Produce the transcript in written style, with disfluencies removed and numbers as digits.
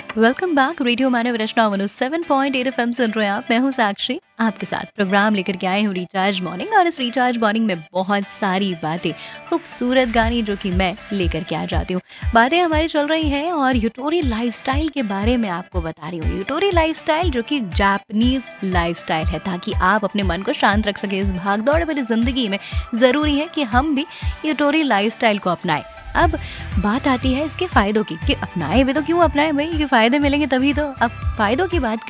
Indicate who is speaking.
Speaker 1: Welcome back radio मानव रचना 107.8 FM सुन रहे हैं आप। मैं हूं साक्षी, आपके साथ प्रोग्राम लेकर के आए हूं रिचार्ज मॉर्निंग। और इस रिचार्ज मॉर्निंग में बहुत सारी बातें, खूबसूरत गाने जो कि मैं लेकर के आ जाती हूँ। बातें हमारी चल रही हैं और यूटोरी लाइफस्टाइल के बारे में आपको बता रही हूँ। यूटोरी लाइफस्टाइल जो कि जापानीज लाइफस्टाइल है, ताकि आप अपने मन को शांत रख सके इस भागदौड़ भरी जिंदगी में। ज़रूरी है कि हम भी यूटोरी लाइफस्टाइल को अपनाएं। अब बात आती है इसके फ़ायदों की, कि अपनाएं भी तो क्यों अपनाएं भाई, कि फ़ायदे मिलेंगे तभी तो। अब फ़ायदों की बात